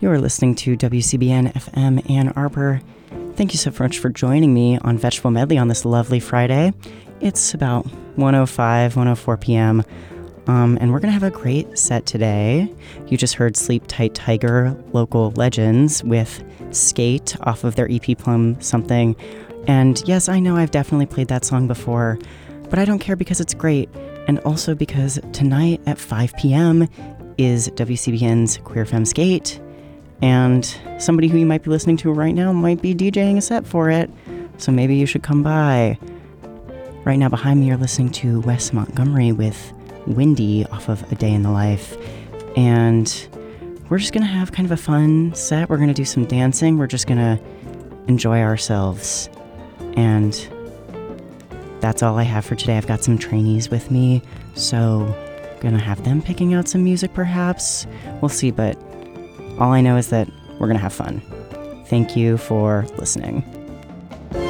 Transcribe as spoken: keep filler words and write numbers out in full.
You're listening to W C B N F M Ann Arbor. Thank you so much for joining me on Vegetable Medley on this lovely Friday. It's about one oh five, one oh four p.m., um, and we're going to have a great set today. You just heard Sleep Tight Tiger, Local Legends, with Skate off of their E P Plum Something. And yes, I know I've definitely played that song before, but I don't care because it's great. And also because tonight at five p.m. is W C B N's Queer Femme Skate, and somebody who you might be listening to right now might be DJing a set for it, so maybe you should come by. Right now behind me you're listening to Wes Montgomery with Windy off of A Day in the Life, and we're just gonna have kind of a fun set. We're gonna do some dancing, we're just gonna enjoy ourselves, and that's all I have for today. I've got some trainees with me, so I'm gonna have them picking out some music perhaps. We'll see, but all I know is that we're gonna have fun. Thank you for listening.